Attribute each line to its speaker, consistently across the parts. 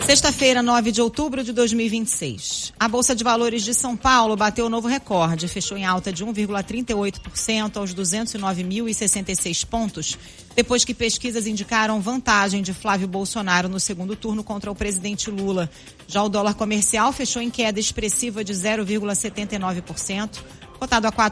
Speaker 1: Sexta-feira, 9 de outubro de 2026. A Bolsa de Valores de São Paulo bateu novo recorde, fechou em alta de 1,38% aos 209.066 pontos, depois que pesquisas indicaram vantagem de Flávio Bolsonaro no segundo turno contra o presidente Lula. Já o dólar comercial fechou em queda expressiva de 0,79%, cotado a R$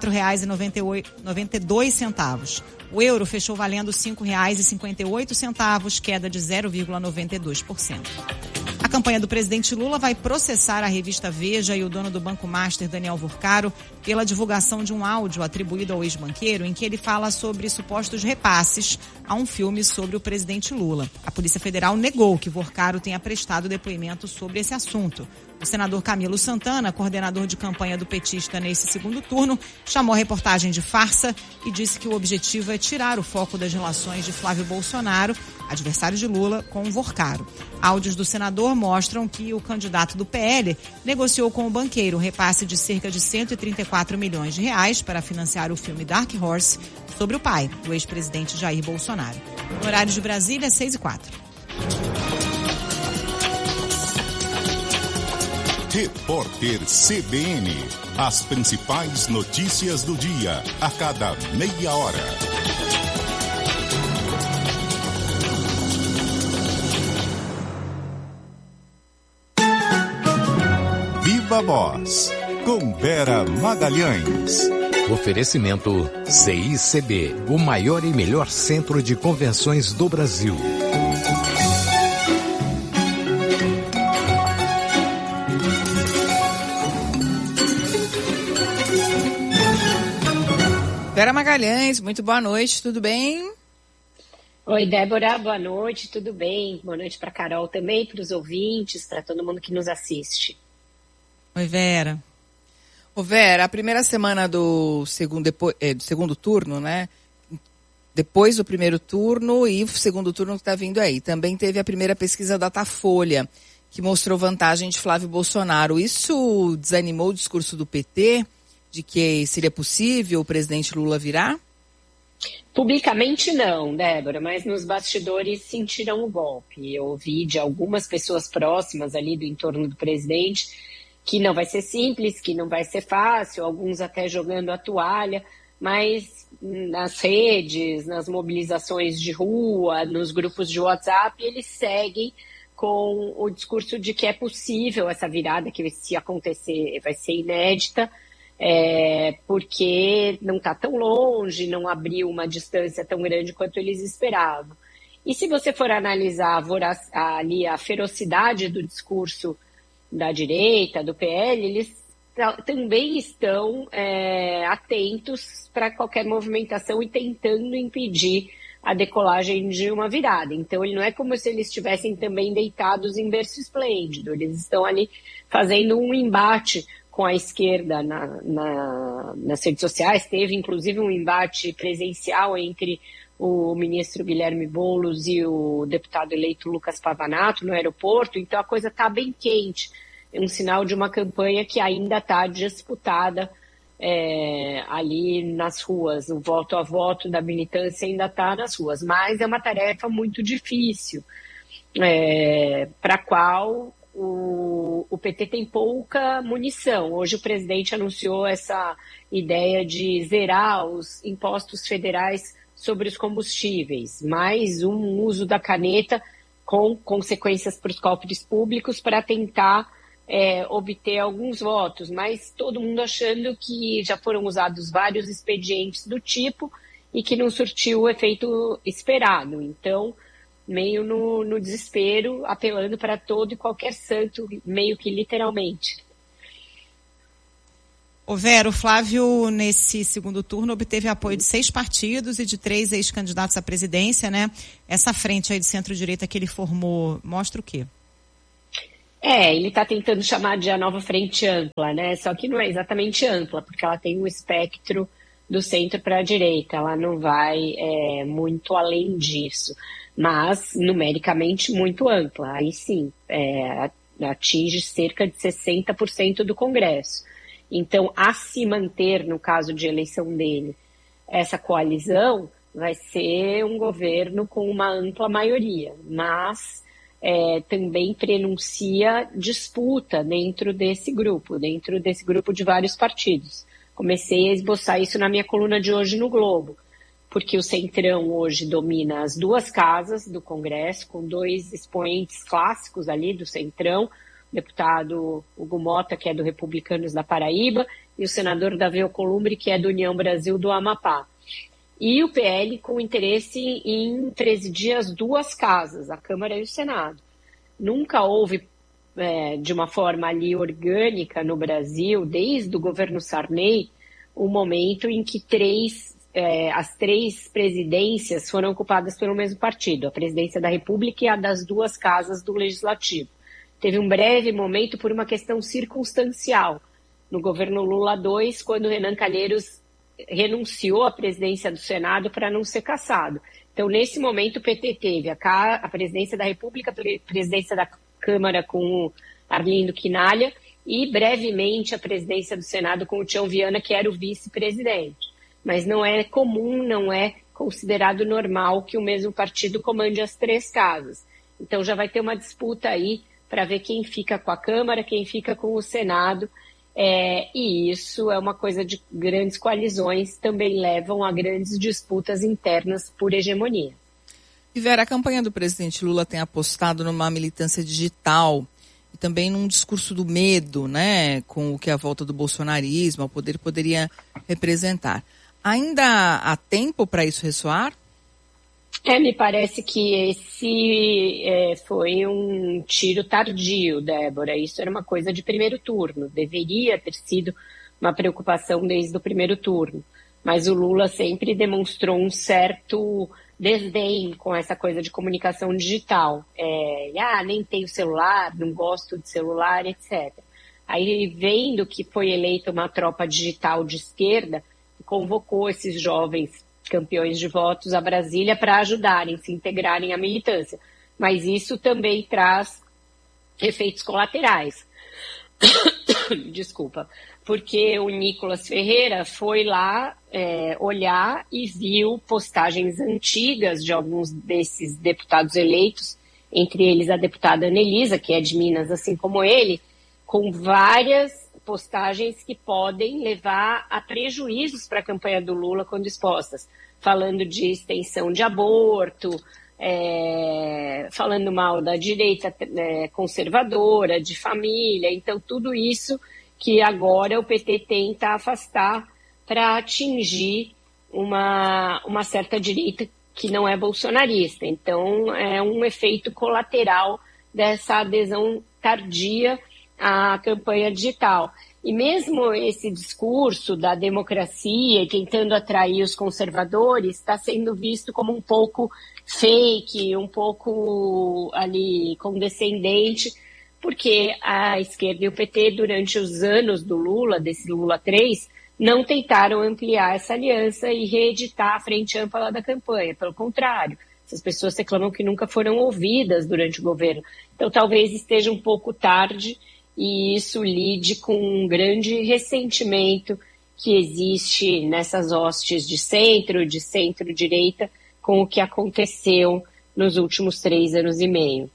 Speaker 1: 4,92. O euro fechou valendo R$ 5,58, queda de 0,92%. A campanha do presidente Lula vai processar a revista Veja e o dono do Banco Master, Daniel Vorcaro, pela divulgação de um áudio atribuído ao ex-banqueiro em que ele fala sobre supostos repasses a um filme sobre o presidente Lula. A Polícia Federal negou que Vorcaro tenha prestado depoimento sobre esse assunto. O senador Camilo Santana, coordenador de campanha do petista nesse segundo turno, chamou a reportagem de farsa e disse que o objetivo é tirar o foco das relações de Flávio Bolsonaro, adversário de Lula, com Vorcaro. Áudios do senador mostram que o candidato do PL negociou com o banqueiro um repasse de cerca de 134 milhões de reais para financiar o filme Dark Horse sobre o pai do ex-presidente Jair Bolsonaro. No horário de Brasília, 6h04.
Speaker 2: Repórter CBN. As principais notícias do dia, a cada meia hora. Viva Voz, com Vera Magalhães.
Speaker 3: Oferecimento CICB, o maior e melhor centro de convenções do Brasil.
Speaker 1: Vera Magalhães, muito boa noite, tudo bem?
Speaker 4: Oi, Débora, boa noite, tudo bem? Boa noite para Carol também, para os ouvintes, para todo mundo que nos assiste.
Speaker 1: Oi, Vera. Ô, Vera, a primeira semana do segundo turno, né? Depois do primeiro turno e o segundo turno que está vindo aí. Também teve a primeira pesquisa Datafolha, que mostrou vantagem de Flávio Bolsonaro. Isso desanimou o discurso do PT de que seria possível o presidente Lula virar?
Speaker 4: Publicamente não, Débora, mas nos bastidores sentiram o golpe. Eu ouvi de algumas pessoas próximas ali do entorno do presidente que não vai ser simples, que não vai ser fácil, alguns até jogando a toalha, mas nas redes, nas mobilizações de rua, nos grupos de WhatsApp, eles seguem com o discurso de que é possível essa virada, que se acontecer vai ser inédita, porque não está tão longe, não abriu uma distância tão grande quanto eles esperavam. E se você for analisar ali a ferocidade do discurso da direita, do PL, eles também estão atentos para qualquer movimentação e tentando impedir a decolagem de uma virada. Então, ele não é como se eles estivessem também deitados em berço esplêndido. Eles estão ali fazendo um embate com a esquerda nas redes sociais. Teve, inclusive, um embate presencial entre o ministro Guilherme Boulos e o deputado eleito Lucas Pavanato no aeroporto. Então, a coisa está bem quente. É um sinal de uma campanha que ainda está disputada ali nas ruas. O voto a voto da militância ainda está nas ruas. Mas é uma tarefa muito difícil, para a qual o PT tem pouca munição. Hoje o presidente anunciou essa ideia de zerar os impostos federais sobre os combustíveis, mais um uso da caneta com consequências para os cofres públicos para tentar obter alguns votos, mas todo mundo achando que já foram usados vários expedientes do tipo e que não surtiu o efeito esperado. Então, meio no desespero, apelando para todo e qualquer santo, meio que literalmente.
Speaker 1: Ô Vera, o Flávio, nesse segundo turno, obteve apoio de 6 partidos e de 3 ex-candidatos à presidência, né? Essa frente aí de centro-direita que ele formou mostra o quê?
Speaker 4: Ele está tentando chamar de a nova frente ampla, né? Só que não é exatamente ampla, porque ela tem um espectro do centro para a direita, ela não vai muito além disso, mas numericamente muito ampla. Aí sim, atinge cerca de 60% do Congresso. Então, a se manter, no caso de eleição dele, essa coalizão vai ser um governo com uma ampla maioria, mas também prenuncia disputa dentro desse grupo de vários partidos. Comecei a esboçar isso na minha coluna de hoje no Globo, porque o Centrão hoje domina as duas casas do Congresso, com dois expoentes clássicos ali do Centrão, o deputado Hugo Mota, que é do Republicanos da Paraíba, e o senador Davi Alcolumbre, que é do União Brasil do Amapá. E o PL com interesse em presidir as duas casas, a Câmara e o Senado. Nunca houve, de uma forma ali orgânica no Brasil, desde o governo Sarney, um momento em que as três presidências foram ocupadas pelo mesmo partido, a presidência da República e a das duas casas do Legislativo. Teve um breve momento por uma questão circunstancial, no governo Lula II, quando Renan Calheiros renunciou à presidência do Senado para não ser cassado. Então, nesse momento, o PT teve a presidência da República, a presidência da Câmara com o Arlindo Quinalha e, brevemente, a presidência do Senado com o Tião Viana, que era o vice-presidente. Mas não é comum, não é considerado normal que o mesmo partido comande as três casas. Então já vai ter uma disputa aí para ver quem fica com a Câmara, quem fica com o Senado. E isso é uma coisa de grandes coalizões, também levam a grandes disputas internas por hegemonia.
Speaker 5: E Vera, a campanha do presidente Lula tem apostado numa militância digital e também num discurso do medo, né, com o que a volta do bolsonarismo ao poder poderia representar. Ainda há tempo para isso ressoar?
Speaker 4: Me parece que esse foi um tiro tardio, Débora. Isso era uma coisa de primeiro turno. Deveria ter sido uma preocupação desde o primeiro turno. Mas o Lula sempre demonstrou um certo desdém com essa coisa de comunicação digital. Nem tenho celular, não gosto de celular, etc. Aí, vendo que foi eleita uma tropa digital de esquerda, convocou esses jovens campeões de votos a Brasília para ajudarem, se integrarem à militância. Mas isso também traz efeitos colaterais. Desculpa. Porque o Nicolas Ferreira foi lá olhar e viu postagens antigas de alguns desses deputados eleitos, entre eles a deputada Anelisa, que é de Minas, assim como ele, com várias postagens que podem levar a prejuízos para a campanha do Lula quando expostas, falando de extensão de aborto, falando mal da direita conservadora, de família. Então, tudo isso que agora o PT tenta afastar para atingir uma certa direita que não é bolsonarista. Então, é um efeito colateral dessa adesão tardia à campanha digital. E mesmo esse discurso da democracia, tentando atrair os conservadores, está sendo visto como um pouco fake, um pouco ali condescendente, porque a esquerda e o PT, durante os anos do Lula, desse Lula 3, não tentaram ampliar essa aliança e reeditar a frente ampla da campanha. Pelo contrário, essas pessoas reclamam que nunca foram ouvidas durante o governo. Então, talvez esteja um pouco tarde e isso lide com um grande ressentimento que existe nessas hostes de centro-direita, com o que aconteceu nos últimos 3 anos e meio.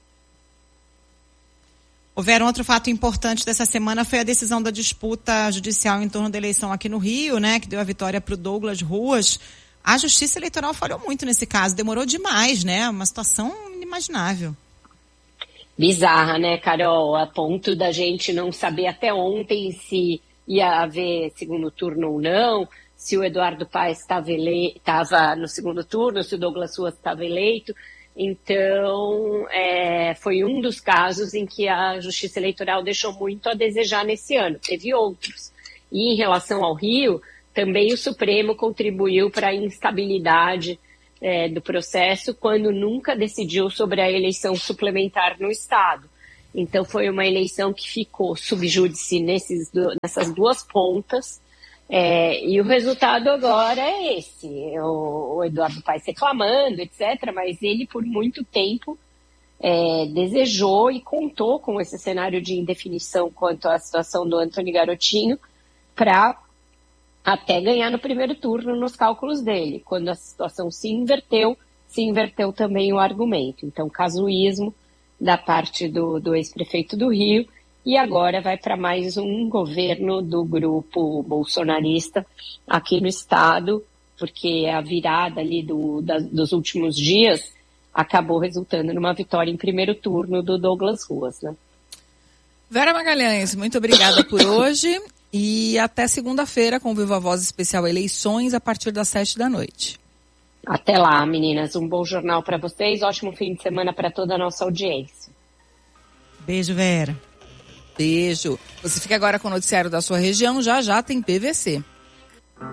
Speaker 1: Vera, outro fato importante dessa semana foi a decisão da disputa judicial em torno da eleição aqui no Rio, né, que deu a vitória para o Douglas Ruas. A Justiça Eleitoral falhou muito nesse caso, demorou demais, né, uma situação inimaginável.
Speaker 4: Bizarra, né, Carol? A ponto da gente não saber até ontem se ia haver segundo turno ou não, se o Eduardo Paes estava no segundo turno, se o Douglas Ruas estava eleito. Então, foi um dos casos em que a Justiça Eleitoral deixou muito a desejar nesse ano. Teve outros. E em relação ao Rio, também o Supremo contribuiu para a instabilidade do processo, quando nunca decidiu sobre a eleição suplementar no Estado. Então, foi uma eleição que ficou sub júdice nessas duas pontas, e o resultado agora é esse. O Eduardo Paes reclamando, etc., mas ele, por muito tempo, desejou e contou com esse cenário de indefinição quanto à situação do Antony Garotinho para até ganhar no primeiro turno nos cálculos dele. Quando a situação se inverteu também o argumento. Então, casuísmo da parte do ex-prefeito do Rio, e agora vai para mais um governo do grupo bolsonarista aqui no estado, porque a virada ali dos últimos dias acabou resultando numa vitória em primeiro turno do Douglas Ruas, né?
Speaker 5: Vera Magalhães, muito obrigada por hoje e até segunda-feira com o Viva Voz Especial Eleições a partir das 7h.
Speaker 4: Até lá, meninas. Um bom jornal para vocês, ótimo fim de semana para toda a nossa audiência.
Speaker 1: Beijo, Vera.
Speaker 5: Beijo. Você fica agora com o noticiário da sua região, já tem PVC.